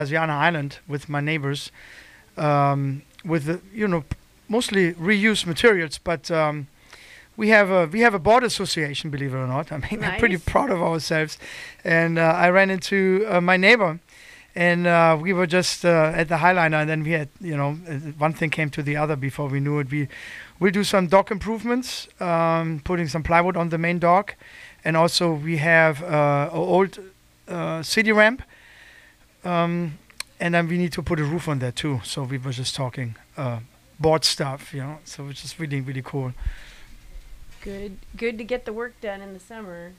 Asiana Island with my neighbors, with mostly reused materials, but we have a board association, believe it or not. I mean, I'm pretty Nice. proud of ourselves. And I ran into my neighbor, and we were just at the Highliner, and then we had, one thing came to the other before we knew it. We'll do some dock improvements, putting some plywood on the main dock, and also we have an old city ramp, and then we need to put a roof on there too. So we were just talking board stuff, so which is really, really cool. Good to get the work done in the summer.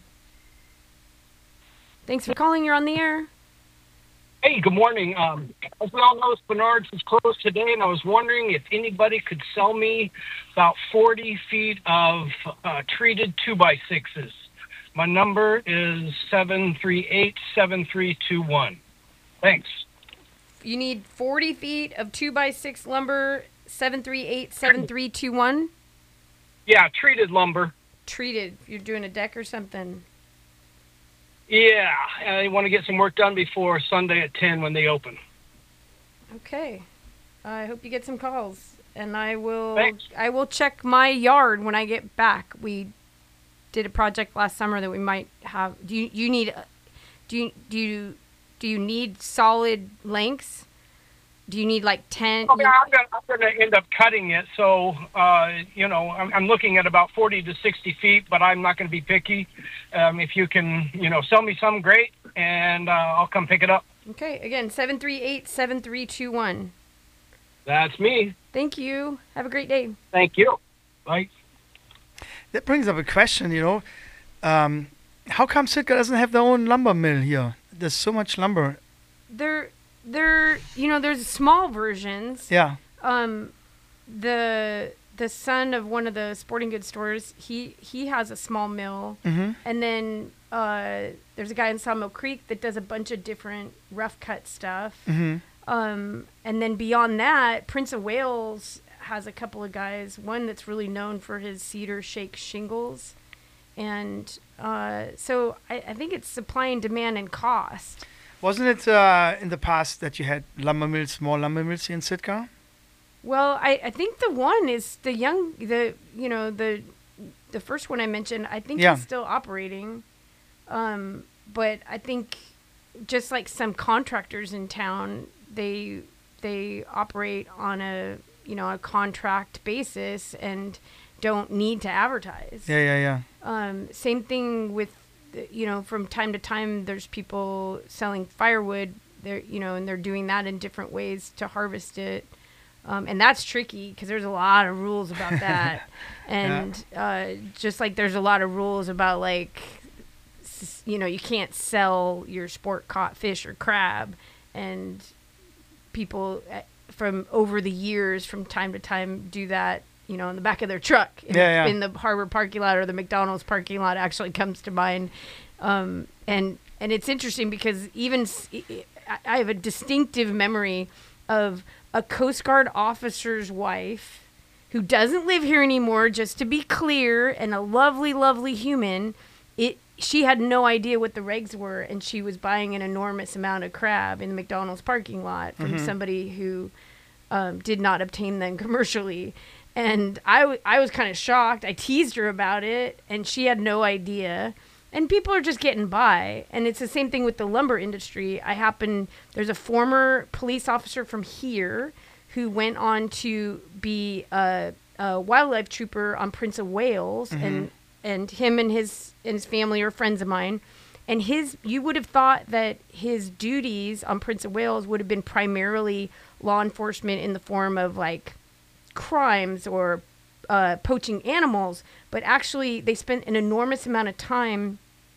Thanks for calling. You're on the air. Hey, good morning. As we all know, Spenard's is closed today, and I was wondering if anybody could sell me about 40 feet of treated 2x6s. My number is 738-7321. Thanks. You need 40 feet of 2x6 lumber, 738-7321. Yeah, treated lumber. Treated. You're doing a deck or something. Yeah, I want to get some work done before Sunday at 10 when they open. Okay. I hope you get some calls. And I will Thanks. I will check my yard when I get back. We did a project last summer that we might have. Do you need solid lengths? Do you need like 10? Okay, I'm gonna end up cutting it, so I'm looking at about 40 to 60 feet, but I'm not going to be picky. If you can, sell me some, great, and I'll come pick it up. Okay, again, 738-7321. That's me. Thank you. Have a great day. Thank you. Bye. That brings up a question, how come Sitka doesn't have their own lumber mill here? There's so much lumber. There's small versions. Yeah. The son of one of the sporting goods stores, he has a small mill. Mm-hmm. And then there's a guy in Sawmill Creek that does a bunch of different rough cut stuff. Mm-hmm. And then beyond that, Prince of Wales has a couple of guys. One that's really known for his cedar shake shingles. And so I think it's supply and demand and cost. Wasn't it in the past that you had small lumber mills here in Sitka? Well, I think the one is the first one I mentioned. I think Yeah. he's still operating, but I think just like some contractors in town, they operate on a contract basis and don't need to advertise. Yeah. Same thing with from time to time there's people selling firewood there, and they're doing that in different ways to harvest it. And that's tricky because there's a lot of rules about that. And just like there's a lot of rules about you can't sell your sport caught fish or crab. And people from over the years, from time to time, do that, in the back of their truck in the Harbor parking lot, or the McDonald's parking lot actually comes to mind. And it's interesting because I have a distinctive memory of a Coast Guard officer's wife who doesn't live here anymore, just to be clear, and a lovely, lovely human. She had no idea what the regs were, and she was buying an enormous amount of crab in the McDonald's parking lot from somebody who did not obtain them commercially. And I was kind of shocked. I teased her about it, and she had no idea. And people are just getting by. And it's the same thing with the lumber industry. There's a former police officer from here who went on to be a wildlife trooper on Prince of Wales, and him and his family are friends of mine. And you would have thought that his duties on Prince of Wales would have been primarily law enforcement in the form of crimes or poaching animals, but actually they spent an enormous amount of time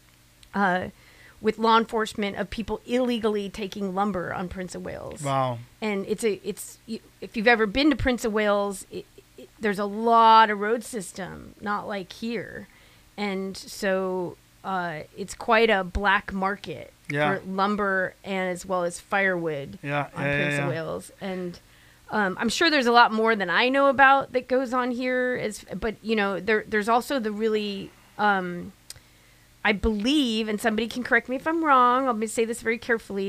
with law enforcement of people illegally taking lumber on Prince of Wales. Wow. And if you've ever been to Prince of Wales, there's a lot of road system, not like here. And so it's quite a black market for lumber and as well as firewood on Prince of Wales. And I'm sure there's a lot more than I know about that goes on here. But there's also the really, I believe, and somebody can correct me if I'm wrong, I'm going to say this very carefully,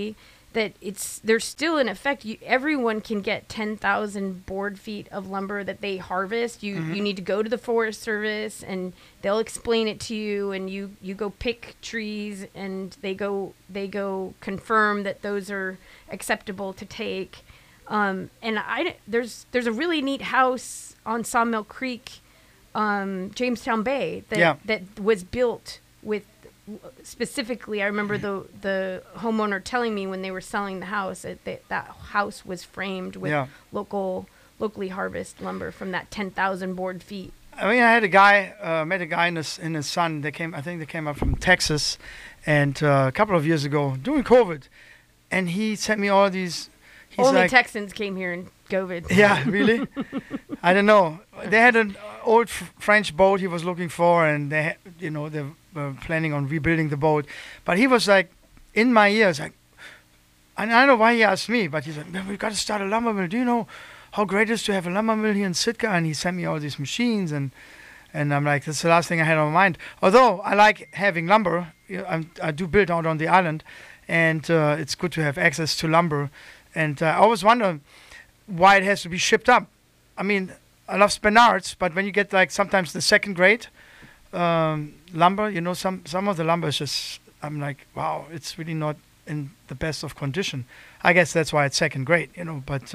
that there's still in effect. Everyone can get 10,000 board feet of lumber that they harvest. You need to go to the Forest Service and they'll explain it to you, and you go pick trees and they go confirm that those are acceptable to take. And there's a really neat house on Sawmill Creek, Jamestown Bay that was built with. Specifically, I remember the homeowner telling me when they were selling the house that house was framed with locally harvested lumber from that 10,000 board feet. I mean, I had a guy, met a guy and his son. I think they came up from Texas, and a couple of years ago during COVID, and he sent me all these. Only Texans came here in COVID. Yeah, really? I don't know. They had an old French boat he was looking for, and they were planning on rebuilding the boat. But he was like, in my ears, like, and I don't know why he asked me, but he's like, man, we've got to start a lumber mill. Do you know how great it is to have a lumber mill here in Sitka? And he sent me all these machines, and I'm like, that's the last thing I had on my mind. Although I like having lumber, I do build out on the island, and it's good to have access to lumber. And I always wonder why it has to be shipped up. I mean, I love Spenards, but when you get like sometimes the second grade lumber, some of the lumber is just, I'm like, wow, it's really not in the best of condition. I guess that's why it's second grade, but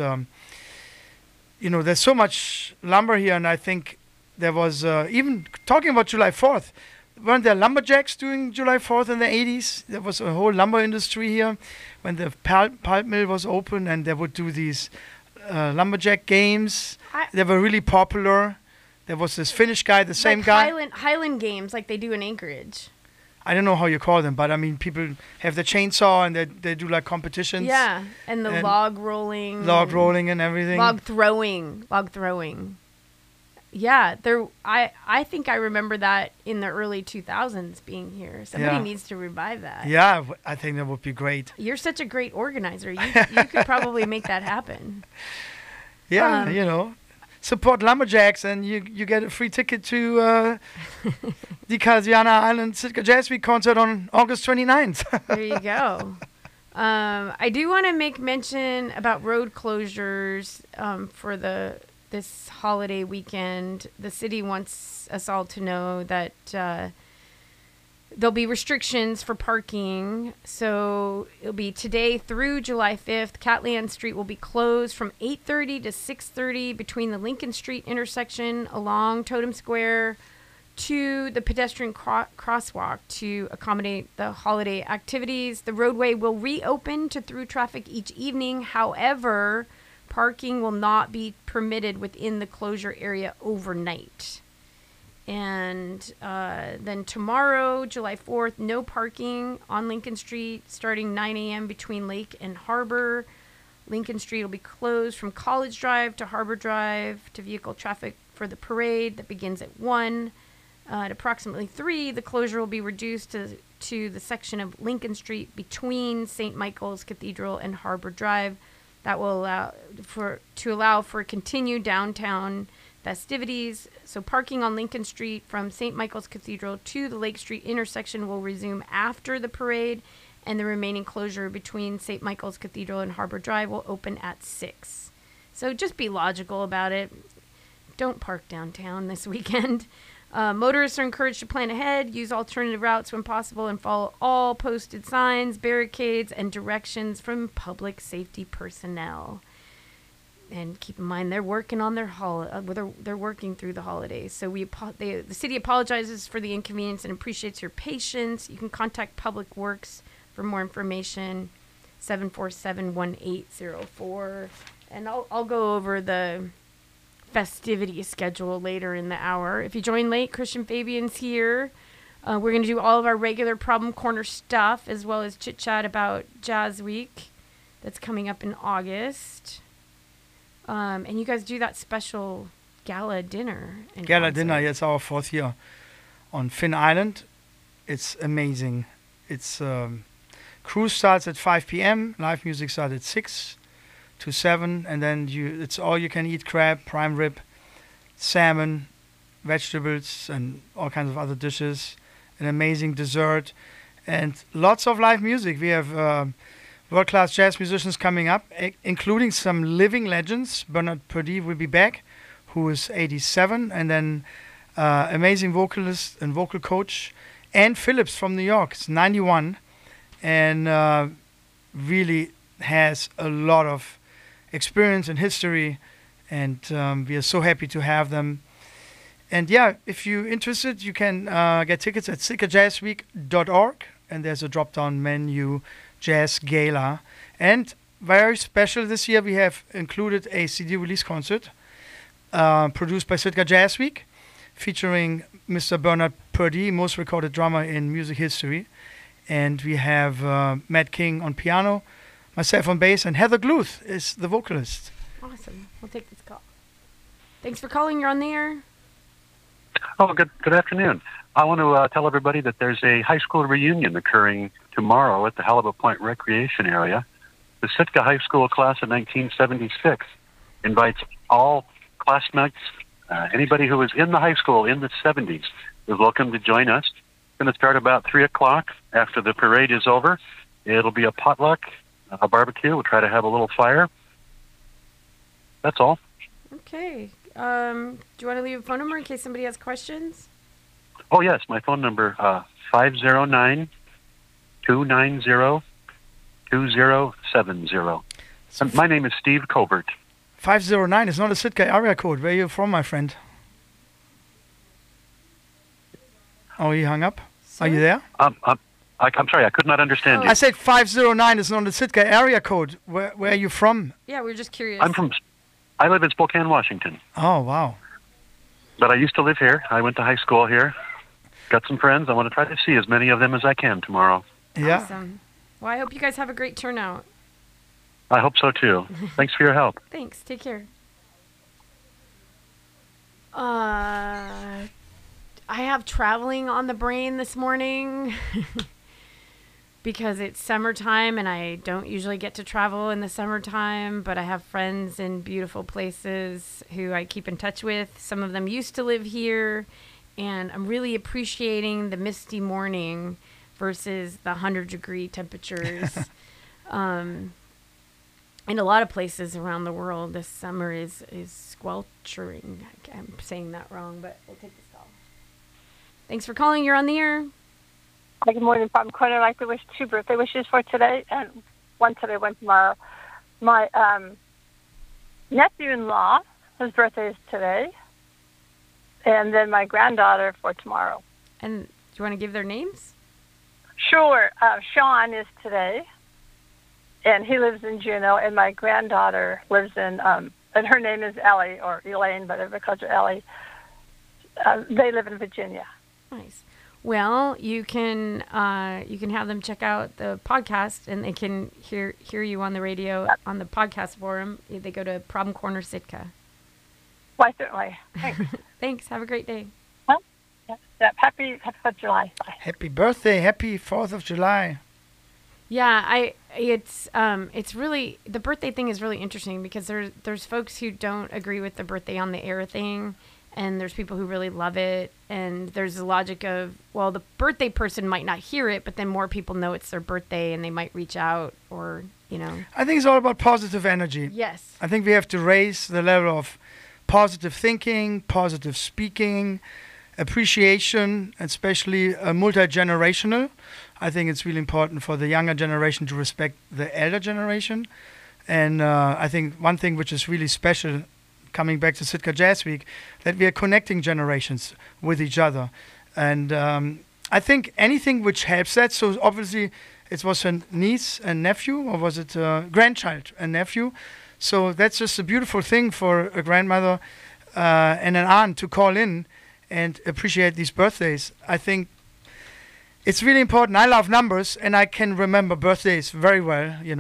there's so much lumber here, and I think there was, even talking about July 4th, weren't there lumberjacks during July 4th in the 80s? There was a whole lumber industry here when the pulp mill was open, and they would do these lumberjack games. They were really popular. There was this Finnish guy, the same guy. Highland games like they do in Anchorage. I don't know how you call them, but I mean, people have the chainsaw and they do like competitions. Yeah, and the log rolling. Log rolling and everything. Log throwing. Yeah, I think I remember that in the early 2000s being here. Somebody needs to revive that. Yeah, I think that would be great. You're such a great organizer. You could probably make that happen. Yeah, support lumberjacks and you get a free ticket to the Casiana Island Sitka Jazz Week concert on August 29th. There you go. I do want to make mention about road closures for this holiday weekend. The city wants us all to know that there'll be restrictions for parking. So it'll be today through July 5th. Catland Street will be closed from 8:30 to 6:30 between the Lincoln Street intersection along Totem Square to the pedestrian crosswalk to accommodate the holiday activities. The roadway will reopen to through traffic each evening. However, parking will not be permitted within the closure area overnight. And then tomorrow, July 4th, no parking on Lincoln Street starting 9 a.m. between Lake and Harbor. Lincoln Street will be closed from College Drive to Harbor Drive to vehicle traffic for the parade that begins at 1. At approximately 3, the closure will be reduced to the section of Lincoln Street between St. Michael's Cathedral and Harbor Drive. That will allow for continued downtown festivities. So parking on Lincoln Street from St. Michael's Cathedral to the Lake Street intersection will resume after the parade, and the remaining closure between St. Michael's Cathedral and Harbor Drive will open at 6. So just be logical about it. Don't park downtown this weekend. Motorists are encouraged to plan ahead, use alternative routes when possible, and follow all posted signs, barricades, and directions from public safety personnel. And keep in mind, they're working on they're working through the holidays. So the city apologizes for the inconvenience and appreciates your patience. You can contact Public Works for more information, 747-1804. And I'll go over the festivity schedule later in the hour. If you join late, Christian Fabian's here. We're going to do all of our regular Problem Corner stuff, as well as chit-chat about Jazz Week that's coming up in August. And you guys do that special gala dinner. Gala dinner, it's our 4th year on Finn Island. It's amazing. It's cruise starts at 5 p.m. Live music starts at 6 to 7, and then it's all you can eat: crab, prime rib, salmon, vegetables, and all kinds of other dishes. An amazing dessert, and lots of live music. We have world-class jazz musicians coming up, including some living legends. Bernard Purdie will be back, who is 87, and then amazing vocalist and vocal coach Ann Phillips from New York. Is 91, and really has a lot of experience and history, and we are so happy to have them. And yeah, if you're interested, you can get tickets at sitkajazzweek.org, and there's a drop-down menu, Jazz Gala. And very special this year, we have included a CD release concert produced by Sitka Jazz Week, featuring Mr. Bernard Purdie, most recorded drummer in music history. And we have Matt King on piano, myself on bass, and Heather Gluth is the vocalist. Awesome. We'll take this call. Thanks for calling. You're on the air. Oh, good afternoon. I want to tell everybody that there's a high school reunion occurring tomorrow at the Halibut Point Recreation Area. The Sitka High School class of 1976 invites all classmates, anybody who was in the high school in the 70s is welcome to join us. It's going to start about 3 o'clock after the parade is over. It'll be a potluck, a barbecue. We'll try to have a little fire. That's all. Okay. Do you want to leave a phone number in case somebody has questions? Oh, yes. My phone number, 509-290-2070. My name is Steve Colbert. 509 is not a Sitka area code. Where are you from, my friend? Oh, he hung up? Sir? Are you there? I'm sorry, I could not understand you. I said 509 is not a Sitka area code. Where are you from? Yeah, we were just curious. I live in Spokane, Washington. Oh, wow. But I used to live here. I went to high school here. Got some friends. I want to try to see as many of them as I can tomorrow. Yeah. Awesome. Well, I hope you guys have a great turnout. I hope so, too. Thanks for your help. Thanks. Take care. I have traveling on the brain this morning because it's summertime and I don't usually get to travel in the summertime, but I have friends in beautiful places who I keep in touch with. Some of them used to live here, and I'm really appreciating the misty morning versus the 100-degree temperatures. In a lot of places around the world, this summer is squelching. I'm saying that wrong, but we'll take this call. Thanks for calling. You're on the air. Hi, good morning. I'm calling. I'd like to wish 2 birthday wishes for today, and one today, one tomorrow. My nephew-in-law, his birthday is today, and then my granddaughter for tomorrow. And do you want to give their names? Sure. Sean is today, and he lives in Juneau, and my granddaughter lives in, and her name is Ellie, or Elaine, but everybody calls her Ellie. They live in Virginia. Nice. Well, you can have them check out the podcast, and they can hear you on the radio on the podcast forum. They go to Problem Corner Sitka. Why, certainly. Thanks. Thanks. Have a great day. Huh? Yeah. Happy 4th of July. Bye. Happy birthday. Happy 4th of July. Yeah, it's really, the birthday thing is really interesting because there's folks who don't agree with the birthday on the air thing. And there's people who really love it. And there's the logic of, well, the birthday person might not hear it, but then more people know it's their birthday and they might reach out or, you know. I think it's all about positive energy. Yes. I think we have to raise the level of positive thinking, positive speaking, appreciation, especially multi-generational. I think it's really important for the younger generation to respect the elder generation. And I think one thing which is really special, coming back to Sitka Jazz Week, that we are connecting generations with each other. And I think anything which helps that, so obviously it was a niece and nephew, or was it a grandchild and nephew? So that's just a beautiful thing for a grandmother and an aunt to call in and appreciate these birthdays. I think it's really important. I love numbers, and I can remember birthdays very well. I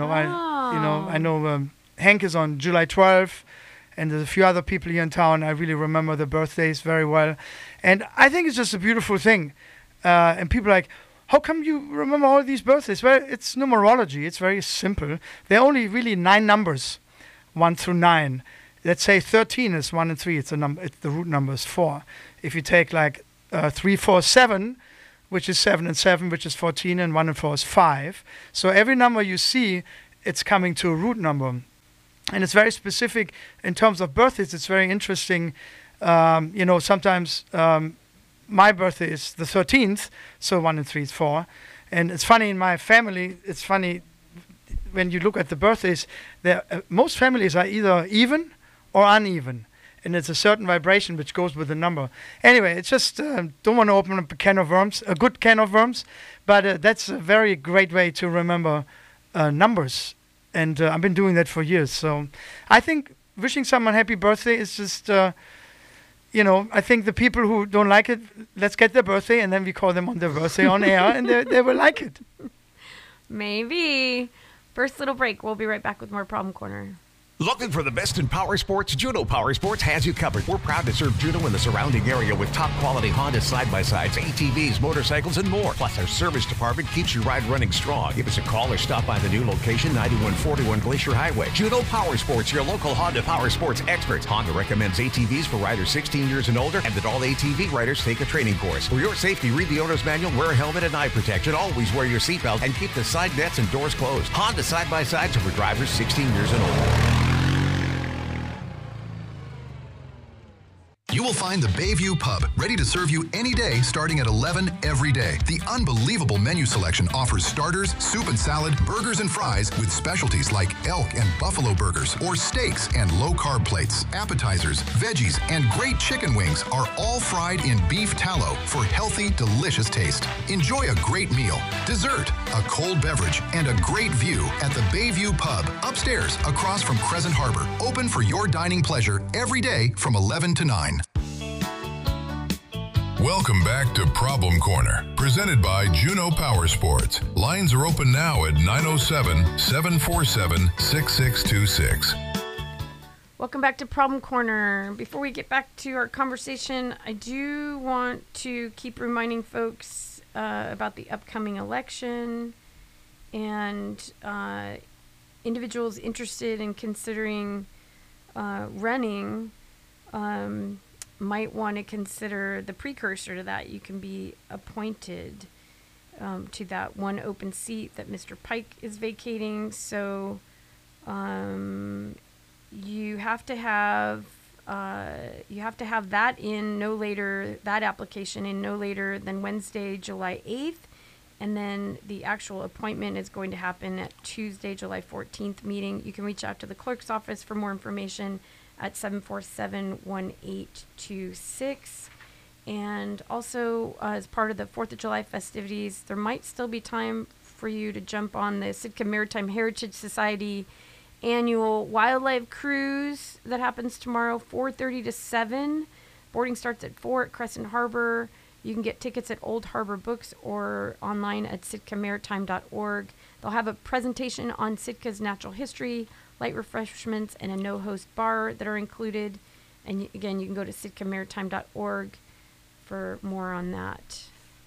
know Hank is on July 12th, and there's a few other people here in town. I really remember the birthdays very well. And I think it's just a beautiful thing. And people are like, how come you remember all these birthdays? Well, it's numerology. It's very simple. There are only really 9 numbers, 1 through 9. Let's say 13 is 1 and 3. It's a number. The root number is 4. If you take like 3, 4, 7, which is 7 and 7, which is 14, and 1 and 4 is 5. So every number you see, it's coming to a root number. And it's very specific in terms of birthdays. It's very interesting. Sometimes my birthday is the 13th, so 1 and 3 is 4. And it's funny in my family, it's funny when you look at the birthdays, most families are either even or uneven. And it's a certain vibration which goes with the number. Anyway, it's just, don't want to open up a can of worms, a good can of worms, but that's a very great way to remember numbers. And I've been doing that for years. So I think wishing someone happy birthday is just, I think the people who don't like it, let's get their birthday and then we call them on their birthday on air and they will like it. Maybe. First little break. We'll be right back with more Problem Corner. Looking for the best in power sports? Juno Power Sports has you covered. We're proud to serve Juno and the surrounding area with top quality Honda side-by-sides, ATVs, motorcycles, and more. Plus, our service department keeps your ride running strong. Give us a call or stop by the new location, 9141 Glacier Highway. Juno Power Sports, your local Honda Power Sports experts. Honda recommends ATVs for riders 16 years and older, and that all ATV riders take a training course. For your safety, read the owner's manual, wear a helmet and eye protection, always wear your seatbelt, and keep the side nets and doors closed. Honda side-by-sides are for drivers 16 years and older. You will find the Bayview Pub ready to serve you any day starting at 11 every day. The unbelievable menu selection offers starters, soup and salad, burgers and fries with specialties like elk and buffalo burgers or steaks and low-carb plates. Appetizers, veggies, and great chicken wings are all fried in beef tallow for healthy, delicious taste. Enjoy a great meal, dessert, a cold beverage, and a great view at the Bayview Pub upstairs across from Crescent Harbor. Open for your dining pleasure every day from 11 to 9. Welcome back to Problem Corner, presented by Juno Power Sports. Lines are open now at 907-747-6626. Welcome back to Problem Corner. Before we get back to our conversation, I do want to keep reminding folks about the upcoming election and individuals interested in considering running might want to consider the precursor to that. You can be appointed to that one open seat that Mr. Pike is vacating. So you have to have that in no later, that application in no later than Wednesday, July 8th. And then the actual appointment is going to happen at Tuesday, July 14th meeting. You can reach out to the clerk's office for more information at 747-1826. And also, as part of the 4th of July festivities, there might still be time for you to jump on the Sitka Maritime Heritage Society annual wildlife cruise that happens tomorrow, 4:30 to 7. Boarding starts at 4 at Crescent Harbor. You can get tickets at Old Harbor Books or online at sitkamaritime.org. They'll have a presentation on Sitka's natural history, light refreshments, and a no-host bar that are included. And again, you can go to sitkamaritime.org for more on that.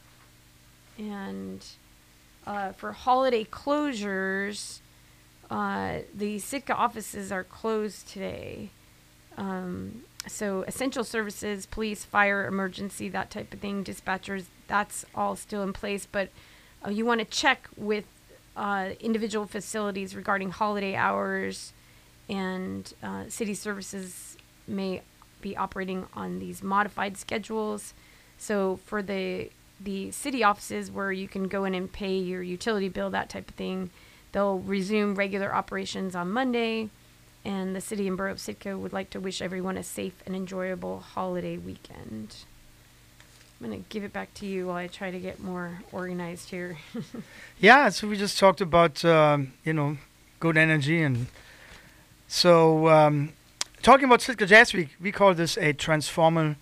And for holiday closures, the Sitka offices are closed today. So essential services, police, fire, emergency, that type of thing, dispatchers, that's all still in place. But you want to check with individual facilities regarding holiday hours, and city services may be operating on these modified schedules. So for the city offices where you can go in and pay your utility bill, that type of thing, they'll resume regular operations on Monday. And the city and borough of Sitka would like to wish everyone a safe and enjoyable holiday weekend. I'm going to give it back to you while I try to get more organized here. Yeah, so we just talked about, good energy. And so talking about Sitka Jazz Week, we call this a transformative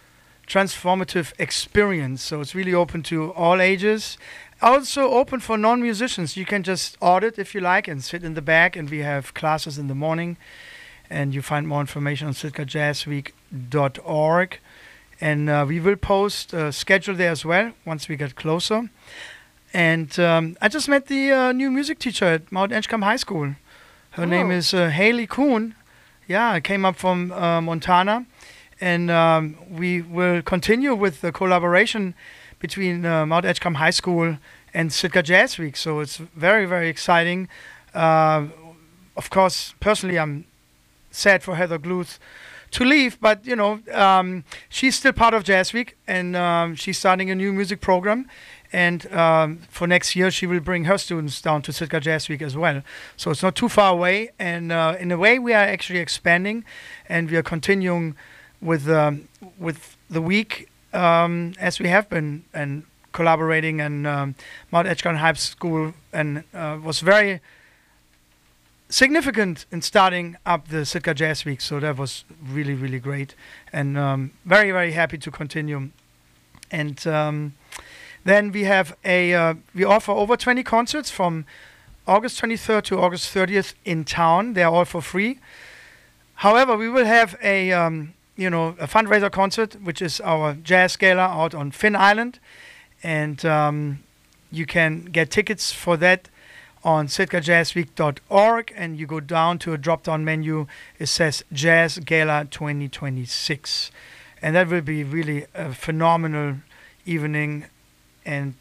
experience. So it's really open to all ages. Also open for non-musicians. You can just audit if you like and sit in the back, and we have classes in the morning. And you find more information on sitkajazzweek.org. And we will post a schedule there as well once we get closer. And I just met the new music teacher at Mount Edgecombe High School. Her name is Haley Kuhn. Yeah, I came up from Montana. And we will continue with the collaboration between Mount Edgecombe High School and Sitka Jazz Week. So it's very, very exciting. Of course, personally, I'm sad for Heather Gluth to leave, but she's still part of Jazz Week, and she's starting a new music program. And for next year, she will bring her students down to Sitka Jazz Week as well. So it's not too far away. And in a way, we are actually expanding, and we are continuing with the week as we have been, and collaborating. And Mount Edgecombe High School and was very significant in starting up the Sitka Jazz Week. So that was really, really great, and very, very happy to continue. And then we have we offer over 20 concerts from August 23rd to August 30th in town. They are all for free. However, we will have a fundraiser concert, which is our jazz gala out on Finn Island, and you can get tickets for that on sitkajazzweek.org, and you go down to a drop-down menu. It says Jazz Gala 2026, and that will be really a phenomenal evening. And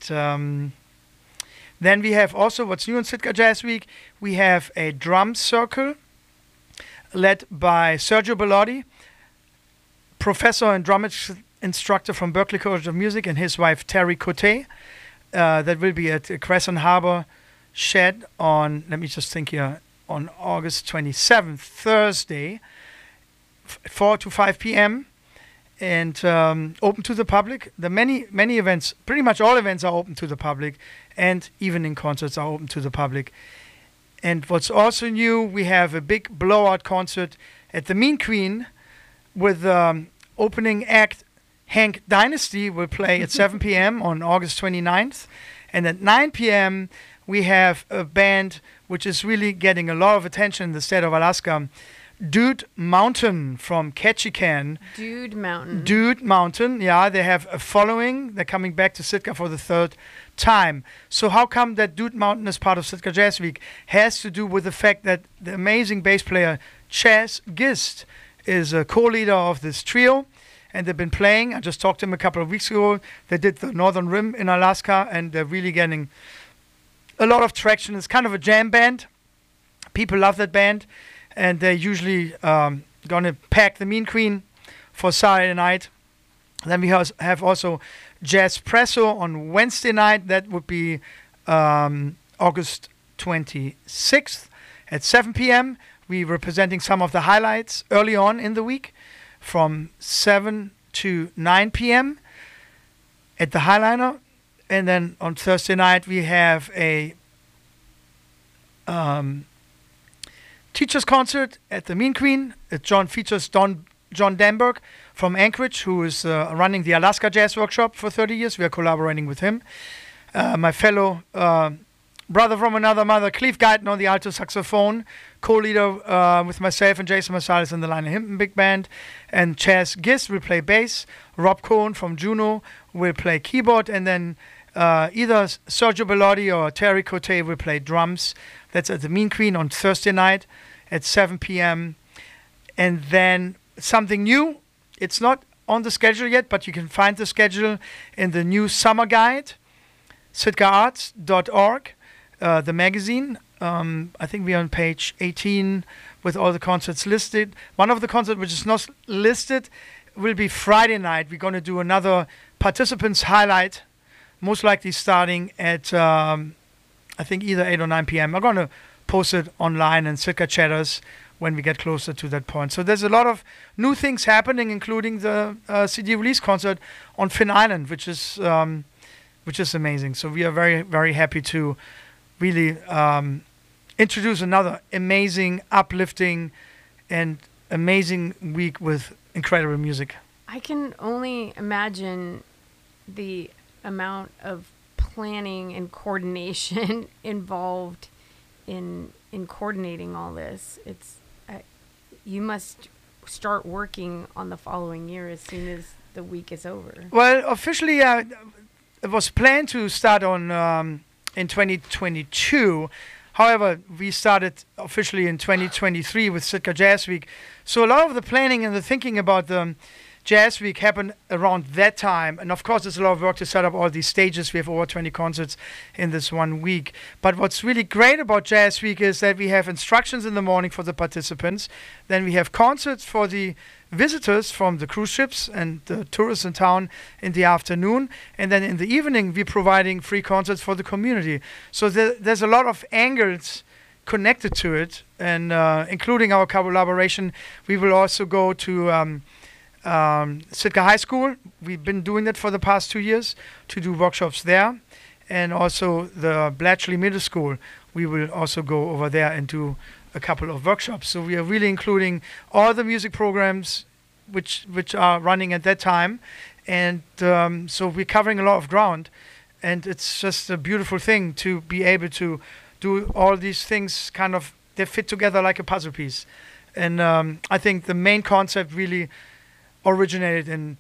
then we have also what's new in Sitka Jazz Week. We have a drum circle led by Sergio Bellotti, professor and drum instructor from Berklee College of Music, and his wife Terry Cote. That will be at Crescent Harbor Shed on, let me just think here, on August 27th, Thursday, 4 to 5 p.m. and open to the public. The many events, pretty much all events are open to the public, and evening concerts are open to the public. And what's also new, we have a big blowout concert at the Mean Queen with opening act Hank Dynasty will play at 7 p.m. on August 29th. And at 9 p.m. we have a band which is really getting a lot of attention in the state of Alaska, Dude Mountain from Ketchikan. Dude Mountain. Dude Mountain, yeah, they have a following. They're coming back to Sitka for the third time. So how come that Dude Mountain is part of Sitka Jazz Week? Has to do with the fact that the amazing bass player Chas Gist is a co-leader of this trio, and they've been playing. I just talked to him a couple of weeks ago. They did the Northern Rim in Alaska, and they're really getting a lot of traction. It's kind of a jam band. People love that band. And they're usually going to pack the Mean Queen for Saturday night. Then we have also Jazz Presso on Wednesday night. That would be August 26th at 7 p.m. We were presenting some of the highlights early on in the week from 7 to 9 p.m. at the Highliner. And then on Thursday night, we have a teacher's concert at the Mean Queen. It features John Danberg from Anchorage, who is running the Alaska Jazz Workshop for 30 years. We are collaborating with him. My fellow brother from another mother, Cleve Guyton on the alto saxophone, co-leader with myself and Jason Marsalis in the Lionel Hinton Big Band. And Chas Gist will play bass. Rob Cohen from Juneau will play keyboard. And then either Sergio Bellotti or Terry Cote will play drums. That's at the Mean Queen on Thursday night at 7 p.m. And then something new. It's not on the schedule yet, but you can find the schedule in the new summer guide, sitkaarts.org, the magazine. I think we're on page 18 with all the concerts listed. One of the concerts which is not listed will be Friday night. We're going to do another participants highlight, most likely starting at I think either 8 or 9 p.m. I'm going to post it online in Sitka Chatters when we get closer to that point. So there's a lot of new things happening, including the CD release concert on Finn Island, which is amazing. So we are very, very happy to really introduce another amazing, uplifting, and amazing week with incredible music. I can only imagine the amount of planning and coordination involved in coordinating all this. You must start working on the following year as soon as the week is over. Well, officially, it was planned to start on in 2022. However, we started officially in 2023 with Sitka Jazz Week. So a lot of the planning and the thinking about the Jazz Week happen around that time. And of course, there's a lot of work to set up all these stages. We have over 20 concerts in this 1 week. But what's really great about Jazz Week is that we have instructions in the morning for the participants. Then we have concerts for the visitors from the cruise ships and the tourists in town in the afternoon. And then in the evening, we're providing free concerts for the community. So there's a lot of angles connected to it, and including our collaboration. We will also go to Sitka High School. We've been doing that for the past 2 years to do workshops there, and also the Blatchley Middle School. We will also go over there and do a couple of workshops. So we are really including all the music programs which are running at that time, and so we're covering a lot of ground, and it's just a beautiful thing to be able to do all these things. Kind of, they fit together like a puzzle piece. And I think the main concept really originated in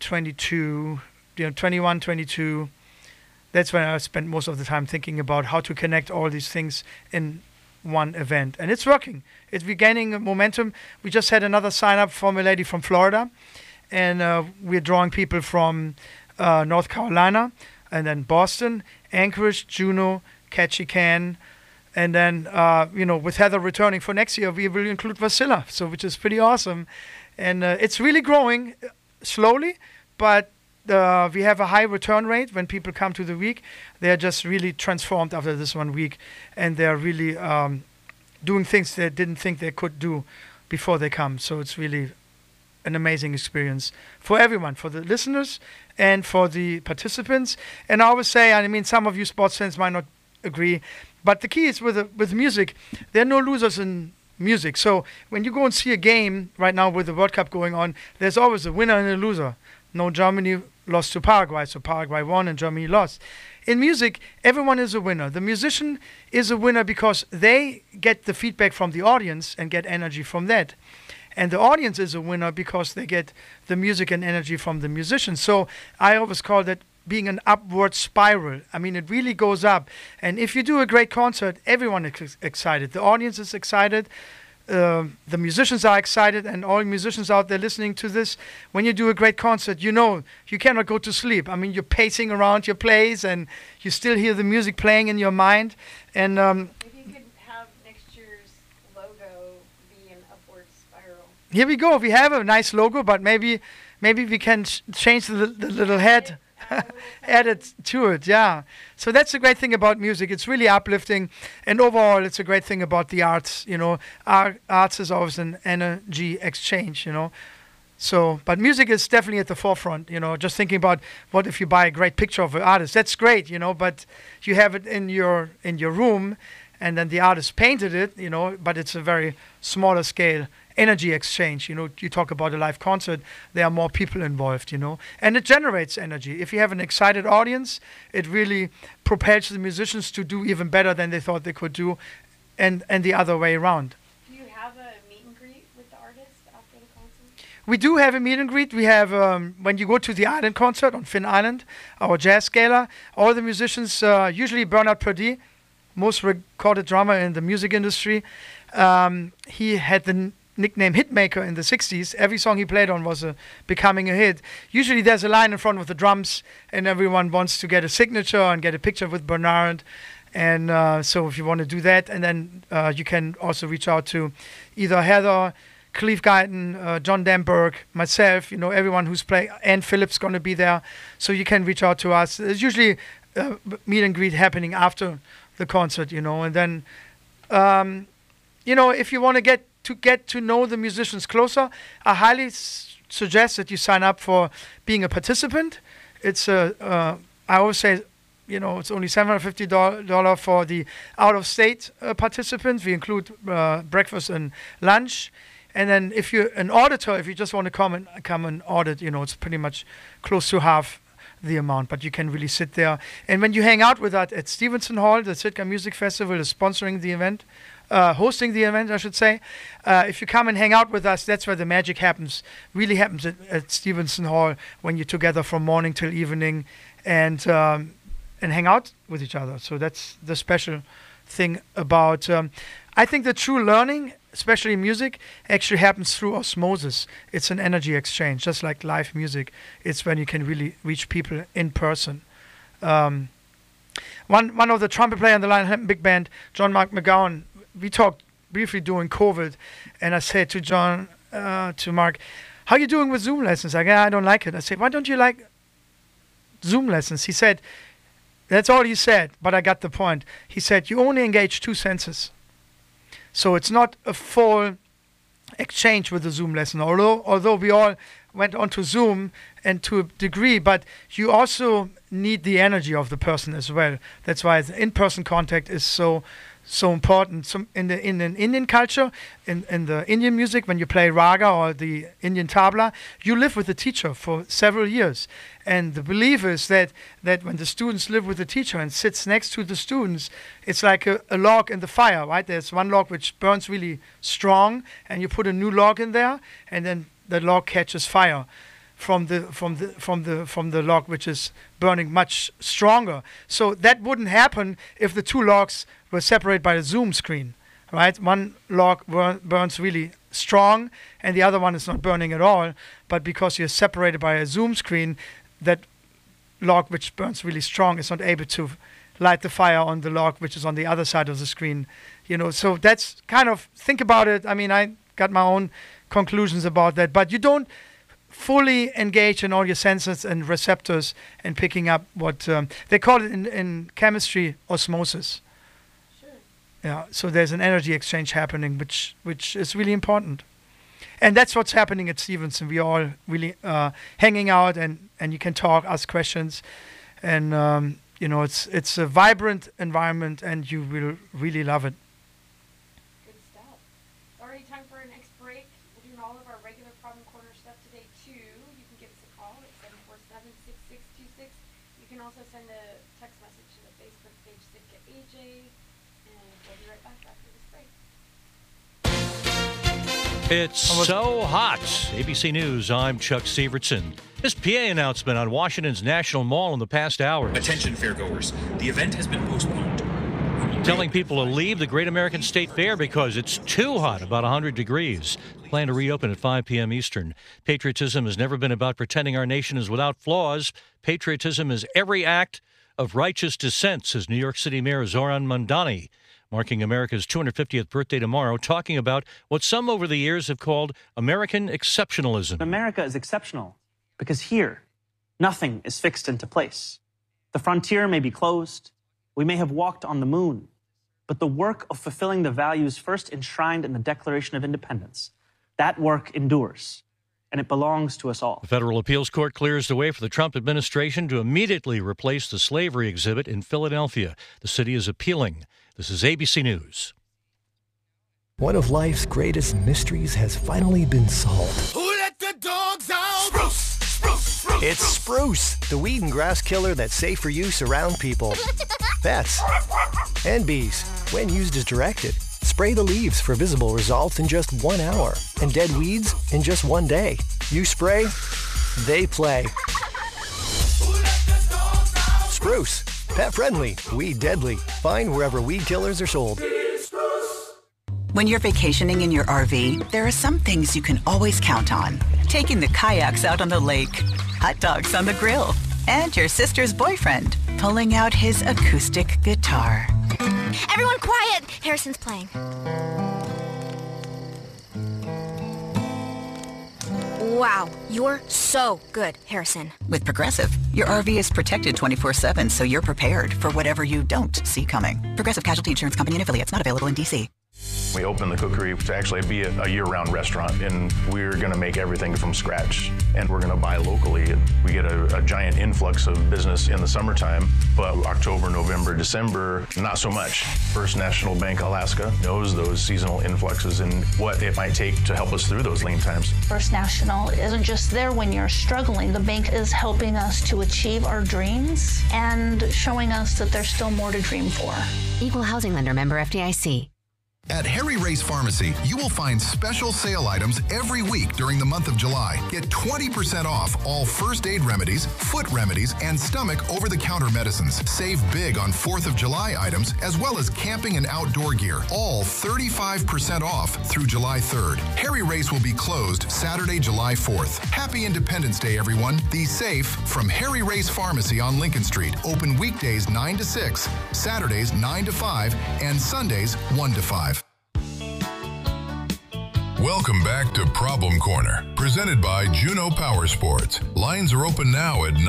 21, 22. That's when I spent most of the time thinking about how to connect all these things in one event. And it's working. It's regaining momentum. We just had another sign up from a lady from Florida. And we're drawing people from North Carolina, and then Boston, Anchorage, Juneau, Ketchikan. And then, with Heather returning for next year, we will include Wasilla, so which is pretty awesome. And it's really growing slowly, but we have a high return rate when people come to the week. They are just really transformed after this 1 week, and they're really doing things they didn't think they could do before they come. So it's really an amazing experience for everyone, for the listeners and for the participants. And I always say, I mean, some of you sports fans might not agree, but the key is with music, there are no losers in music. So when you go and see a game right now with the World Cup going on, there's always a winner and a loser. No, Germany lost to Paraguay, so Paraguay won and Germany lost. In music, everyone is a winner. The musician is a winner because they get the feedback from the audience and get energy from that. And the audience is a winner because they get the music and energy from the musician. So I always call that being an upward spiral. I mean, it really goes up. And if you do a great concert, everyone is excited. The audience is excited. The musicians are excited, and all musicians out there listening to this, when you do a great concert, you know you cannot go to sleep. I mean, you're pacing around your place, and you still hear the music playing in your mind. And if you could have next year's logo be an upward spiral. Here we go. We have a nice logo, but maybe we can change the little head. Added to it, yeah. So that's the great thing about music. It's really uplifting, and overall, it's a great thing about the arts. Arts is always an energy exchange. So, but music is definitely at the forefront. Just thinking about what if you buy a great picture of an artist? That's great, but you have it in your room, and then the artist painted it. But it's a very smaller scale energy exchange. You talk about a live concert, there are more people involved, and it generates energy. If you have an excited audience, it really propels the musicians to do even better than they thought they could do, and the other way around. Do you have a meet and greet with the artist after the concert? We do have a meet and greet. We have, when you go to the Island concert on Finn Island, our jazz gala, all the musicians, usually Bernard Purdie, most recorded drummer in the music industry, he had the nickname Hitmaker in the 60s. Every song he played on was becoming a hit. Usually there's a line in front of the drums, and everyone wants to get a signature and get a picture with Bernard. And so if you want to do that, and then you can also reach out to either Heather, Cleve Guyton, John Damberg, myself, everyone who's playing. Ann Phillips going to be there. So you can reach out to us. There's usually meet and greet happening after the concert, and then, if you want to get to know the musicians closer, I highly suggest that you sign up for being a participant. It's I always say, it's only $750 for the out-of-state participants. We include breakfast and lunch. And then if you're an auditor, if you just want to come and audit, it's pretty much close to half the amount, but you can really sit there. And when you hang out with us at Stevenson Hall, the Sitka Music Festival is sponsoring the event, hosting the event, I should say. If you come and hang out with us, that's where the magic really happens at Stevenson Hall, when you're together from morning till evening and hang out with each other. So that's the special thing about, I think the true learning especially music, actually happens through osmosis. It's an energy exchange, just like live music. It's when you can really reach people in person. One of the trumpet player in the Lionel Hampton Big Band, John Mark McGowan, we talked briefly during COVID, and I said to Mark, how are you doing with Zoom lessons? Like, I don't like it. I said, why don't you like Zoom lessons? He said, that's all he said, but I got the point. He said, you only engage 2 senses. So it's not a full exchange with the Zoom lesson, although we all went onto Zoom and to a degree, but you also need the energy of the person as well. That's why the in-person contact is so important. In an Indian culture, in the Indian music, when you play raga or the Indian tabla, you live with the teacher for several years. And the belief is that when the students live with the teacher and sits next to the students, it's like a log in the fire, right? There's one log which burns really strong, and you put a new log in there, and then the log catches fire from the log which is burning much stronger. So that wouldn't happen if the 2 logs were separated by a Zoom screen, right? One log burns really strong and the other one is not burning at all, but because you're separated by a Zoom screen, that log which burns really strong is not able to light the fire on the log which is on the other side of the screen. So that's kind of, think about it. I mean, I got my own conclusions about that, but you don't fully engage in all your senses and receptors and picking up what they call it in chemistry osmosis. Sure. Yeah, so there's an energy exchange happening, which is really important. And that's what's happening at Stevenson. We all really hanging out, and you can talk, ask questions, and it's a vibrant environment, and you will really love it. Good stuff. Already time for our next break. We're doing all of our regular Problem Corner stuff today too. You can give us a call at 747-6626. You can also send a text message to the Facebook page Sitka AJ, and we'll be right back after this break. It's so hot. ABC News, I'm Chuck Severson. This PA announcement on Washington's National Mall in the past hour. Attention fairgoers, the event has been postponed. Telling people to leave the Great American State Fair because it's too hot, about 100 degrees. Plan to reopen at 5 p.m. Eastern. Patriotism has never been about pretending our nation is without flaws. Patriotism is every act of righteous dissent, says New York City Mayor Zoran Mandani, marking America's 250th birthday tomorrow, talking about what some over the years have called American exceptionalism. America is exceptional because here, nothing is fixed into place. The frontier may be closed. We may have walked on the moon. But the work of fulfilling the values first enshrined in the Declaration of Independence, that work endures, and it belongs to us all. The Federal Appeals Court clears the way for the Trump administration to immediately replace the slavery exhibit in Philadelphia. The city is appealing. This is ABC News. One of life's greatest mysteries has finally been solved. Who let the dogs out? Spruce, spruce, spruce. It's Spruce, the weed and grass killer that's safe for use around people, pets, and bees. When used as directed, spray the leaves for visible results in just 1 hour and dead weeds in just 1 day. You spray, they play. Spruce. Pet friendly, weed deadly. Find wherever weed killers are sold. When you're vacationing in your RV, there are some things you can always count on. Taking the kayaks out on the lake, hot dogs on the grill, and your sister's boyfriend pulling out his acoustic guitar. Everyone quiet! Harrison's playing. Wow, you're so good, Harrison. With Progressive, your RV is protected 24/7, so you're prepared for whatever you don't see coming. Progressive Casualty Insurance Company and affiliates, not available in D.C. We opened the cookery to actually be a year-round restaurant, and we're going to make everything from scratch, and we're going to buy locally. We get a giant influx of business in the summertime, but October, November, December, not so much. First National Bank Alaska knows those seasonal influxes and what it might take to help us through those lean times. First National isn't just there when you're struggling. The bank is helping us to achieve our dreams and showing us that there's still more to dream for. Equal housing lender, member FDIC. At Harry Race Pharmacy, you will find special sale items every week during the month of July. Get 20% off all first aid remedies, foot remedies, and stomach over-the-counter medicines. Save big on 4th of July items, as well as camping and outdoor gear. All 35% off through July 3rd. Harry Race will be closed Saturday, July 4th. Happy Independence Day, everyone. Be safe from Harry Race Pharmacy on Lincoln Street. Open weekdays 9 to 6, Saturdays 9 to 5, and Sundays 1 to 5. Welcome back to Problem Corner, presented by Juno Power Sports. Lines are open now at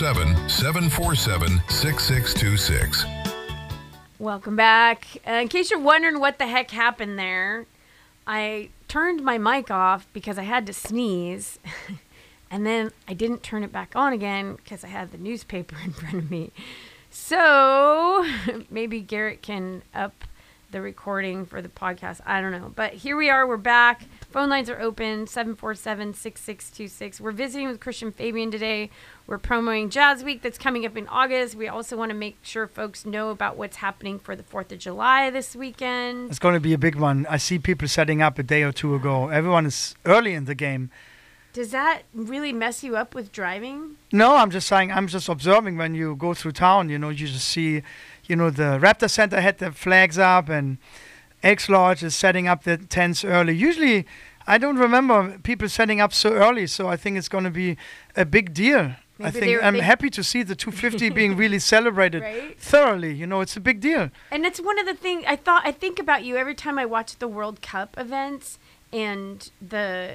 907-747-6626. Welcome back. In case you're wondering what the heck happened there, I turned my mic off because I had to sneeze, and then I didn't turn it back on again because I had the newspaper in front of me. So maybe Garrett can up the recording for the podcast. I don't know. But here we are. We're back. Phone lines are open, 747-6626. We're visiting with Christian Fabian today. We're promoting Jazz Week that's coming up in August. We also want to make sure folks know about what's happening for the 4th of July this weekend. It's going to be a big one. I see people setting up a day or two ago. Everyone is early in the game. Does that really mess you up with driving? No, I'm just saying, I'm just observing when you go through town, you just see, the Raptor Center had the flags up and Elks Lodge is setting up the tents early. Usually, I don't remember people setting up so early, so I think it's going to be a big deal. I'm happy to see the 250 being really celebrated thoroughly. It's a big deal. And it's one of the things I think about you every time I watch the World Cup events and the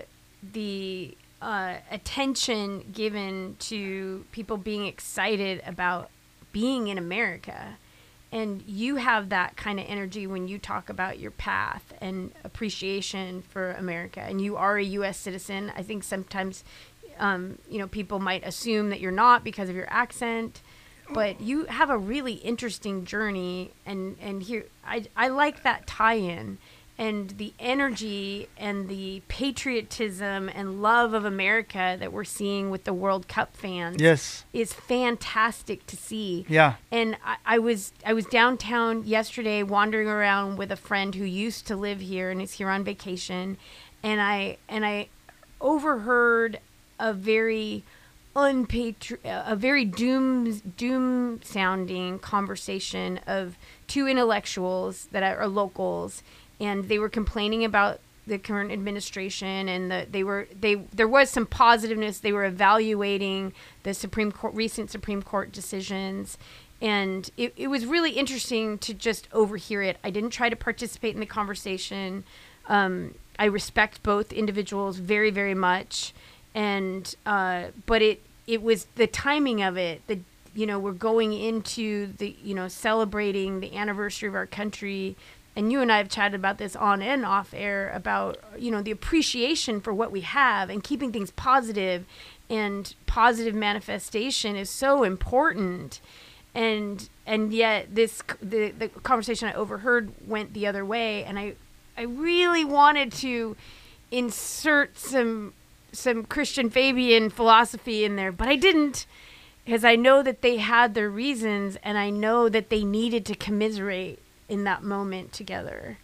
attention given to people being excited about being in America. And you have that kind of energy when you talk about your path and appreciation for America. And you are a U.S. citizen. I think sometimes, people might assume that you're not because of your accent. But you have a really interesting journey. And here, I like that tie-in. And the energy and the patriotism and love of America that we're seeing with the World Cup fans is fantastic to see. Yeah. And I was downtown yesterday wandering around with a friend who used to live here and is here on vacation, and I overheard a very doom sounding conversation of two intellectuals that are locals. And they were complaining about the current administration, and there was some positiveness. They were evaluating the recent Supreme Court decisions, and it was really interesting to just overhear it. I didn't try to participate in the conversation. I respect both individuals very, very much, and but it was the timing of it. We're going into the celebrating the anniversary of our country. And you and I have chatted about this on and off air about, the appreciation for what we have and keeping things positive, and positive manifestation is so important. And yet the conversation I overheard went the other way. And I really wanted to insert some Christian Fabian philosophy in there, but I didn't, because I know that they had their reasons, and I know that they needed to commiserate in that moment together.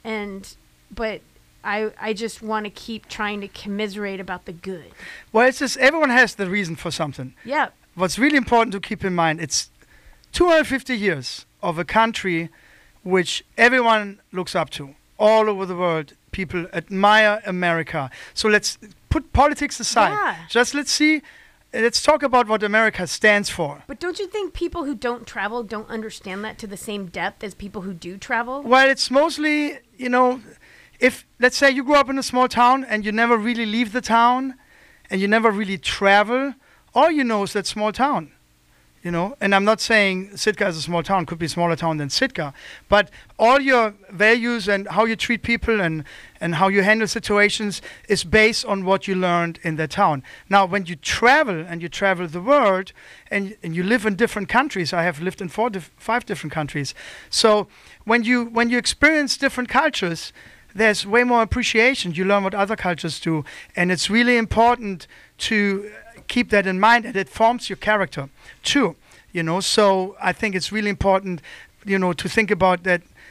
But I just want to keep trying to commiserate about the good. Well, it's just everyone has the reason for something. Yeah. What's really important to keep in mind, it's 250 years of a country which everyone looks up to. All over the world, people admire America. So let's put politics aside. Yeah. Just let's talk about what America stands for. But don't you think people who don't travel don't understand that to the same depth as people who do travel? Well, it's mostly, if, let's say you grew up in a small town and you never really leave the town and you never really travel, all you know is that small town. And I'm not saying Sitka is a small town, could be a smaller town than Sitka, but all your values and how you treat people and how you handle situations is based on what you learned in that town. Now, when you travel and you travel the world and you live in different countries, I have lived in 5 different countries. So when you experience different cultures, there's way more appreciation. You learn what other cultures do, and it's really important to keep that in mind, and it forms your character too. So I think it's really important, to think about that.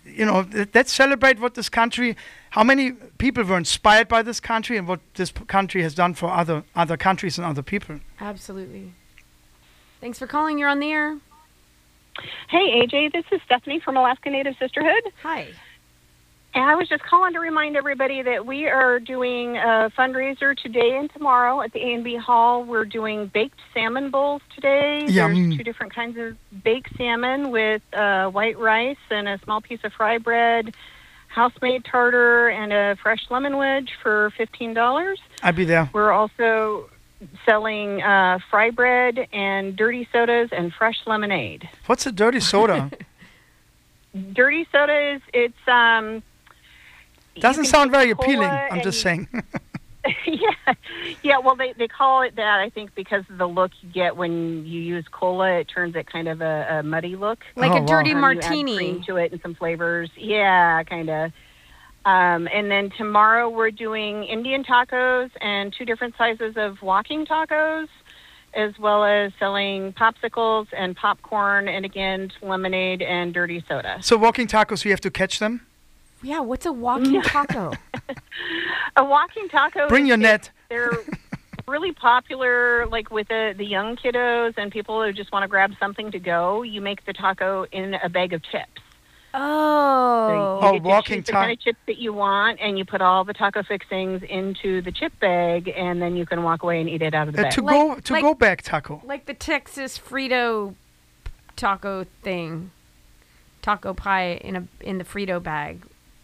let's celebrate what this country, how many people were inspired by this country and what this country has done for other countries and other people. Absolutely. Thanks for calling. You're on the air. Hey, AJ, this is Stephanie from Alaska Native Sisterhood. Hi. And I was just calling to remind everybody that we are doing a fundraiser today and tomorrow at the A&B Hall. We're doing baked salmon bowls today. Yum. There's 2 different kinds of baked salmon with white rice and a small piece of fry bread, house-made tartar, and a fresh lemon wedge for $15. I'd be there. We're also selling fry bread and dirty sodas and fresh lemonade. What's a dirty soda? Dirty soda is doesn't sound very appealing. I'm just saying. yeah. Well, they call it that, I think, because of the look you get when you use cola. It turns it kind of a muddy look, like a dirty martini. You add cream to it and some flavors. Yeah, kind of. And then tomorrow we're doing Indian tacos and 2 different sizes of walking tacos, as well as selling popsicles and popcorn, and again, lemonade and dirty soda. So walking tacos, we have to catch them? Yeah, what's a walking taco? A walking taco. Bring your net. They're really popular, like with the young kiddos and people who just want to grab something to go. You make the taco in a bag of chips. Oh. So you get to walking choose the kind of chips that you want, and you put all the taco fixings into the chip bag, and then you can walk away and eat it out of the bag. To-go bag taco. Like the Texas Frito taco thing. Taco pie in the Frito bag.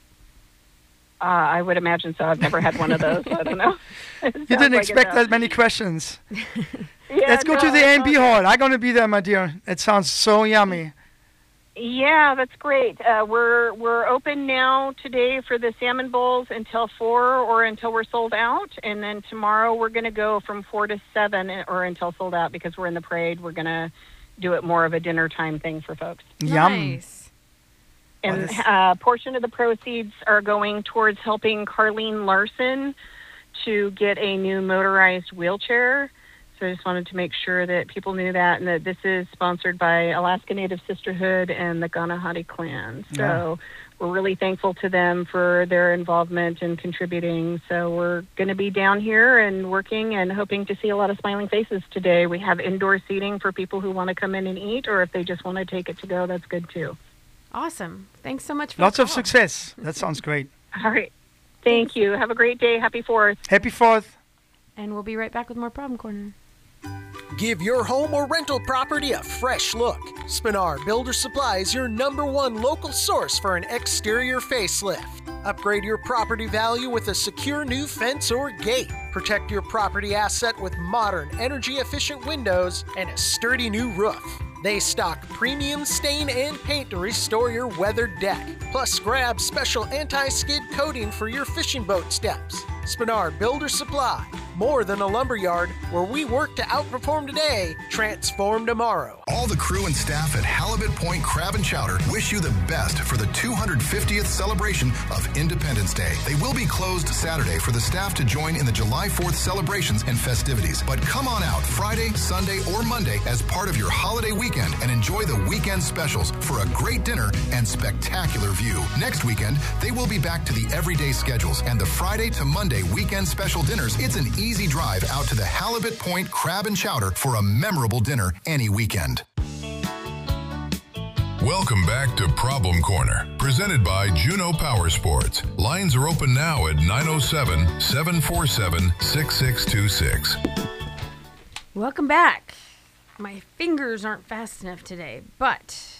I would imagine so. I've never had one of those. So I don't know. You didn't expect that many questions. Yeah, Let's go to the A&B Hall. I'm going to be there, my dear. It sounds so yummy. Yeah, that's great. We're open now today for the salmon bowls until 4 or until we're sold out. And then tomorrow we're going to go from 4 to 7 or until sold out, because we're in the parade. We're going to do it more of a dinner time thing for folks. Nice. And a portion of the proceeds are going towards helping Carlene Larson to get a new motorized wheelchair. So I just wanted to make sure that people knew that, and that this is sponsored by Alaska Native Sisterhood and the Ganahati Clan. So we're really thankful to them for their involvement and contributing. So we're going to be down here and working and hoping to see a lot of smiling faces today. We have indoor seating for people who want to come in and eat, or if they just want to take it to go, that's good too. Awesome. Thanks so much for Lots the of call. success. That sounds great. All right. Thank you. Have a great day. Happy 4th. Happy 4th. And we'll be right back with more Problem Corner. Give your home or rental property a fresh look. Spinar Builder Supply is your #1 local source for an exterior facelift. Upgrade your property value with a secure new fence or gate. Protect your property asset with modern, energy-efficient windows and a sturdy new roof. They stock premium stain and paint to restore your weathered deck. Plus, grab special anti-skid coating for your fishing boat steps. Spinar Builder Supply. More than a lumberyard, where we work to outperform today, transform tomorrow. All the crew and staff at Halibut Point Crab and Chowder wish you the best for the 250th celebration of Independence Day. They will be closed Saturday for the staff to join in the July 4th celebrations and festivities. But come on out Friday, Sunday, or Monday as part of your holiday weekend and enjoy the weekend specials for a great dinner and spectacular view. Next weekend, they will be back to the everyday schedules and the Friday to Monday weekend special dinners. It's an easy drive out to the Halibut Point Crab and Chowder for a memorable dinner any weekend. Welcome back to Problem Corner, presented by Juno Power Sports. Lines are open now at 907-747-6626. Welcome back. My fingers aren't fast enough today, but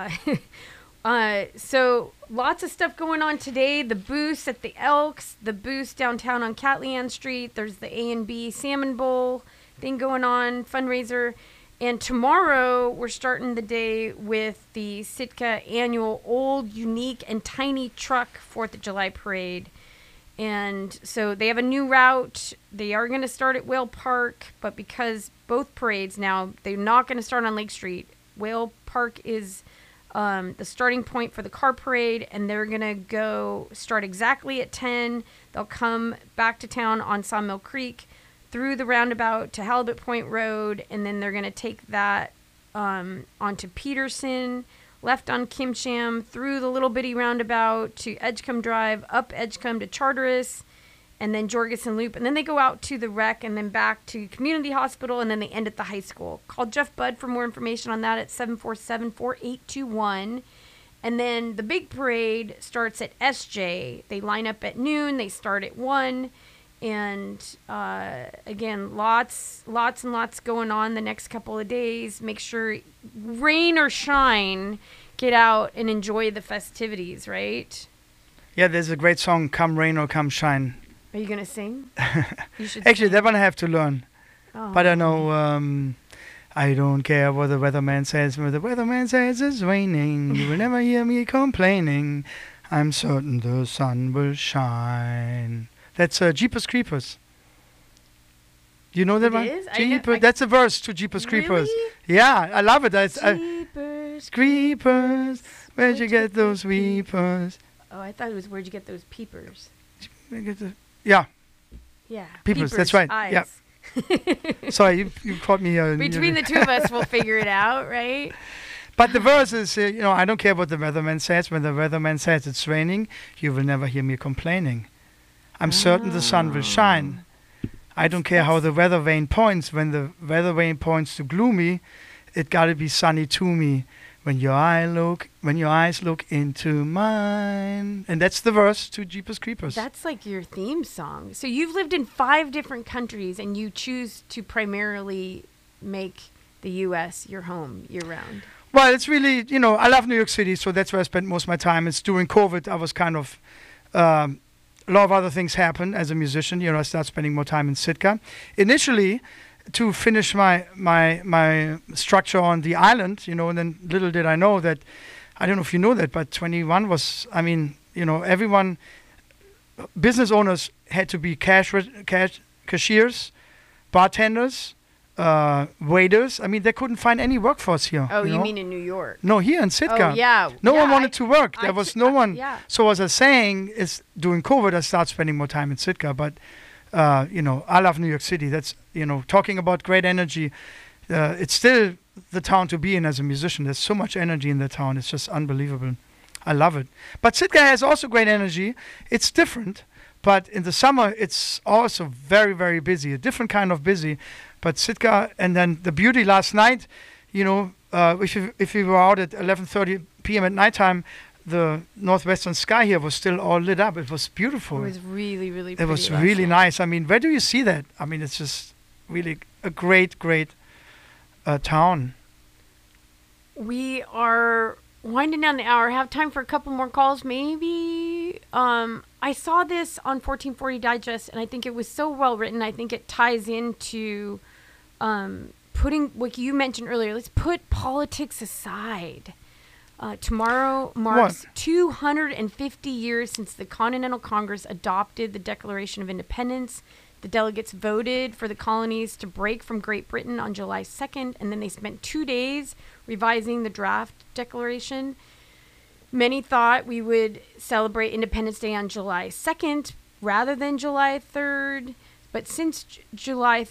so lots of stuff going on today. The booths at the Elks, the booths downtown on Catlean Street. There's the A&B Salmon Bowl thing going on, fundraiser. And tomorrow we're starting the day with the Sitka annual Old, Unique, and Tiny Truck 4th of July Parade. And so they have a new route. They are going to start at Whale Park, but because both parades now, they're not going to start on Lake Street. Whale Park is the starting point for the car parade, and they're going to go start exactly at 10. They'll come back to town on Sawmill Creek through the roundabout to Halibut Point Road, and then they're going to take that onto Peterson, left on Kim Sham, through the little bitty roundabout to Edgecombe Drive, up Edgecombe to Charteris, and then Jorgensen Loop. And then they go out to the rec and then back to Community Hospital, and then they end at the high school. Call Jeff Budd for more information on that at 747-4821. And then the big parade starts at SJ. They line up at noon. They start at 1. And again, lots and lots going on the next couple of days. Make sure, rain or shine, get out and enjoy the festivities, right? Yeah, there's a great song, Come Rain or Come Shine. Are you going to sing? You should Actually, sing. that one I have to learn. Oh. But I know, I don't care what the weatherman says. When the weatherman says it's raining, you will never hear me complaining. I'm certain the sun will shine. That's Jeepers Creepers. You know that It one? is? Jeepers. That's a verse to Jeepers Creepers. Yeah, I love it. Jeepers Creepers, where'd you get those weepers? Oh, I thought it was where'd you get those peepers? Yeah. Yeah. Peepers, that's right. Eyes. Yeah. Sorry, you caught me. Between the two of us, we'll figure it out, right? But the verse is, I don't care what the weatherman says. When the weatherman says it's raining, you will never hear me complaining. I'm certain the sun will shine. I don't care how the weather vane points. When the weather vane points to gloomy, it gotta be sunny to me. When your eyes look into mine. And that's the verse to Jeepers Creepers. That's like your theme song. So you've lived in 5 different countries, and you choose to primarily make the U.S. your home year-round. Well, it's really, I love New York City, so that's where I spent most of my time. It's during COVID, I was kind of, a lot of other things happened as a musician. I started spending more time in Sitka. Initially, to finish my structure on the island, and then little did I know that, I don't know if you know that, but 21 was, everyone, business owners had to be cashiers, bartenders, waiters. I mean, they couldn't find any workforce here. Oh, you mean in New York? No, here in Sitka. Oh, yeah. No one wanted to work. There was no one. Yeah. So as I was saying, is during COVID, I started spending more time in Sitka. But, I love New York City. That's, talking about great energy. It's still the town to be in as a musician. There's so much energy in the town. It's just unbelievable. I love it. But Sitka has also great energy. It's different. But in the summer, it's also very, very busy. A different kind of busy. But Sitka, and then the beauty last night, if you were out at 11:30 p.m. at nighttime, the northwestern sky here was still all lit up. It was beautiful. It was really, really pretty. It was really nice. I mean, where do you see that? I mean, it's just really a great, great town. We are winding down the hour. Have time for a couple more calls, maybe. I saw this on 1440 Digest, and I think it was so well written. I think it ties into putting what you mentioned earlier. Let's put politics aside. Tomorrow marks 250 years since the Continental Congress adopted the Declaration of Independence. The delegates voted for the colonies to break from Great Britain on July 2nd, and then they spent 2 days revising the draft declaration. Many thought we would celebrate Independence Day on July 2nd rather than July 3rd, but since July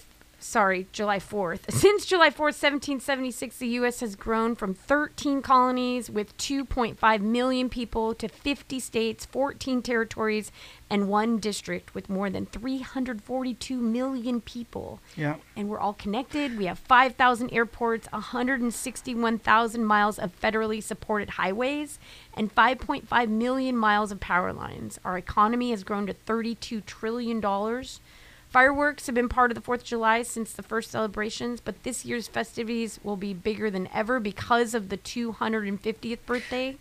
4th. Since July 4th, 1776, the U.S. has grown from 13 colonies with 2.5 million people to 50 states, 14 territories, and 1 district with more than 342 million people. Yeah. And we're all connected. We have 5,000 airports, 161,000 miles of federally supported highways, and 5.5 million miles of power lines. Our economy has grown to $32 trillion. Fireworks have been part of the 4th of July since the first celebrations, but this year's festivities will be bigger than ever because of the 250th birthday.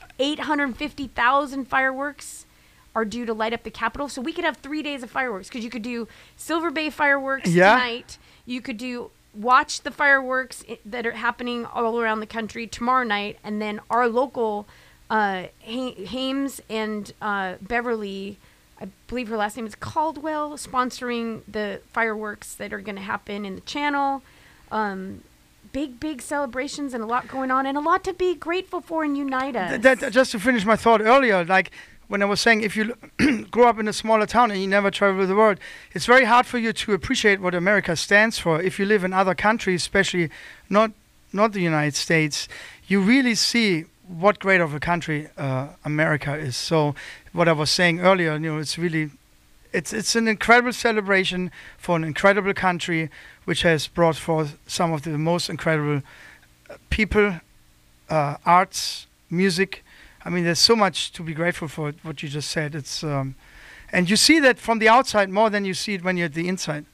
850,000 fireworks are due to light up the Capitol. So we could have 3 days of fireworks because you could do Silver Bay fireworks tonight. You could watch the fireworks that are happening all around the country tomorrow night, and then our local Hames and Beverly, I believe her last name is Caldwell, sponsoring the fireworks that are going to happen in the channel. Big celebrations and a lot going on and a lot to be grateful for and unite us. Just to finish my thought earlier, like when I was saying, if you grow up in a smaller town and you never travel the world, it's very hard for you to appreciate what America stands for. If you live in other countries, especially not the United States, you really see what great of a country America is. So what I was saying earlier, it's really, it's an incredible celebration for an incredible country, which has brought forth some of the most incredible people, arts, music. I mean, there's so much to be grateful for. What you just said. It's and you see that from the outside more than you see it when you're at the inside.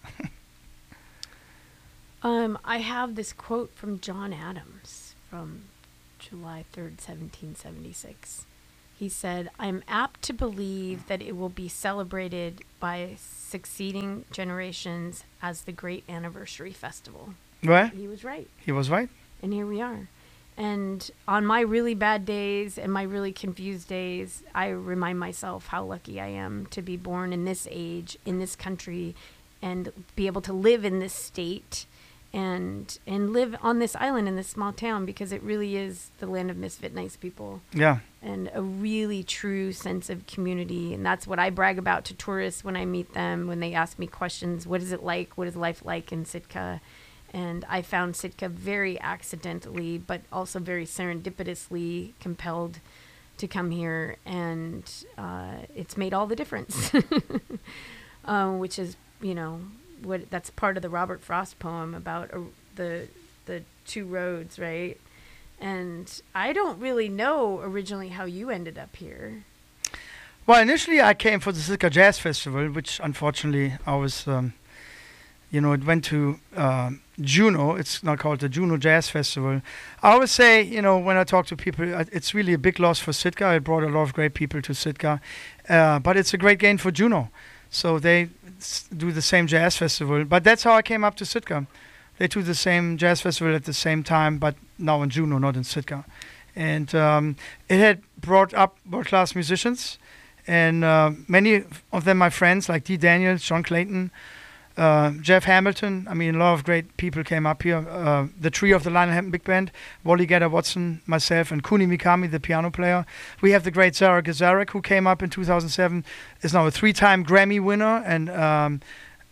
I have this quote from John Adams from July 3rd, 1776. He said, "I'm apt to believe that it will be celebrated by succeeding generations as the great anniversary festival." Right? He was right. He was right. And here we are. And on my really bad days and my really confused days, I remind myself how lucky I am to be born in this age, in this country, and be able to live in this state and live on this island in this small town, because it really is the land of misfit nice people. Yeah. And a really true sense of community. And that's what I brag about to tourists when I meet them, when they ask me questions. What is it like? What is life like in Sitka? And I found Sitka very accidentally, but also very serendipitously compelled to come here. And it's made all the difference, which is, that's part of the Robert Frost poem about the two roads, right? And I don't really know originally how you ended up here. Well, initially I came for the Sitka Jazz Festival, which unfortunately I was, it went to Juneau. It's not called the Juneau Jazz Festival. I always say, when I talk to people, it's really a big loss for Sitka. It brought a lot of great people to Sitka, but it's a great gain for Juneau. So they do the same jazz festival. But that's how I came up to Sitka. They do the same jazz festival at the same time, but now in Juneau, not in Sitka. And it had brought up world-class musicians, and many of them my friends, like Dee Daniels, John Clayton, Jeff Hamilton. I mean, a lot of great people came up here. The trio of the Lionel Hampton Big Band, Wally Gedder-Watson, myself, and Kuni Mikami, the piano player. We have the great Zara Gazarek, who came up in 2007, is now a 3-time Grammy winner, and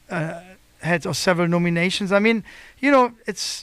had several nominations. I mean, it's,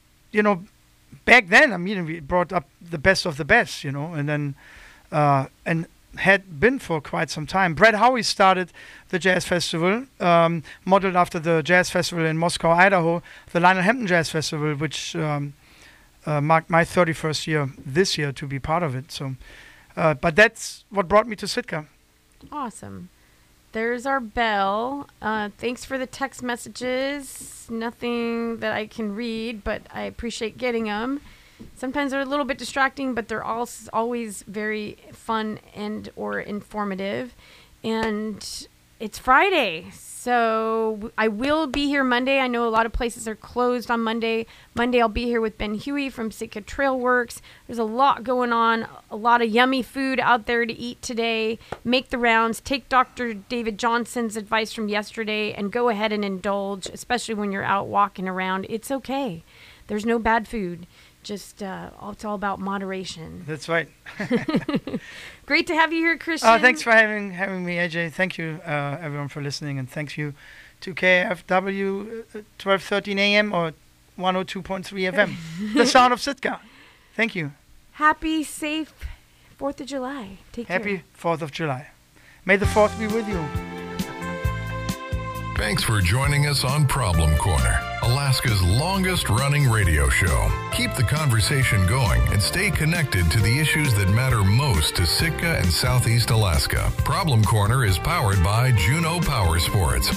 back then, we brought up the best of the best, and then, and had been for quite some time. Brad Howie started the Jazz Festival, modeled after the Jazz Festival in Moscow, Idaho, the Lionel Hampton Jazz Festival, which marked my 31st year this year to be part of it. So, but that's what brought me to Sitka. Awesome. There's our bell. Thanks for the text messages. Nothing that I can read, but I appreciate getting them. Sometimes they're a little bit distracting, but they're always very fun and or informative. And it's Friday, so I will be here Monday. I know a lot of places are closed on Monday. Monday I'll be here with Ben Huey from Sitka Trail Works. There's a lot going on, a lot of yummy food out there to eat today. Make the rounds. Take Dr. David Johnson's advice from yesterday and go ahead and indulge, especially when you're out walking around. It's okay. There's no bad food. Just it's all about moderation. That's right. Great to have you here, Christian. Thanks for having me, AJ. Thank you, everyone, for listening, and thank you to KFW 1213 AM or 102.3 FM, the sound of Sitka. Thank you. Happy, safe 4th of July. Take care. Happy 4th of July. May the 4th be with you. Thanks for joining us on Problem Corner, Alaska's longest-running radio show. Keep the conversation going and stay connected to the issues that matter most to Sitka and Southeast Alaska. Problem Corner is powered by Juneau Power Sports.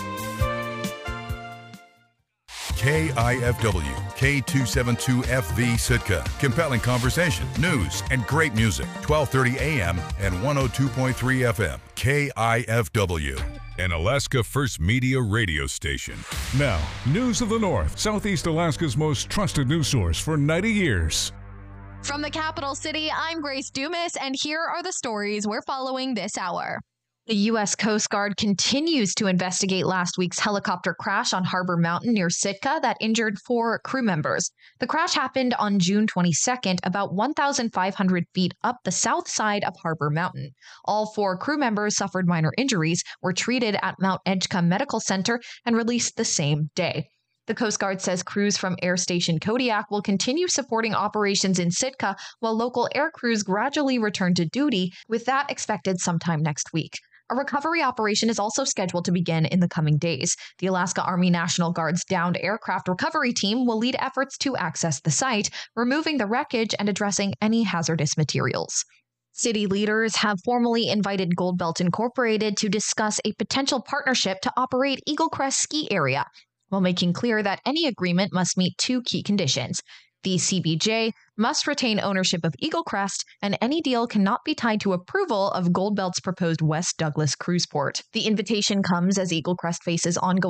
KIFW, K272FV Sitka. Compelling conversation, news, and great music. 1230 AM and 102.3 FM. KIFW. An Alaska First Media radio station. Now, News of the North, Southeast Alaska's most trusted news source for 90 years. From the capital city, I'm Grace Dumas, and here are the stories we're following this hour. The U.S. Coast Guard continues to investigate last week's helicopter crash on Harbor Mountain near Sitka that injured 4 crew members. The crash happened on June 22nd, about 1,500 feet up the south side of Harbor Mountain. All 4 crew members suffered minor injuries, were treated at Mount Edgecombe Medical Center, and released the same day. The Coast Guard says crews from Air Station Kodiak will continue supporting operations in Sitka while local air crews gradually return to duty, with that expected sometime next week. A recovery operation is also scheduled to begin in the coming days. The Alaska Army National Guard's downed aircraft recovery team will lead efforts to access the site, removing the wreckage and addressing any hazardous materials. City leaders have formally invited Goldbelt Incorporated to discuss a potential partnership to operate Eagle Crest Ski Area, while making clear that any agreement must meet two key conditions. The CBJ must retain ownership of Eagle Crest, and any deal cannot be tied to approval of Goldbelt's proposed West Douglas cruise port. The invitation comes as Eagle Crest faces ongoing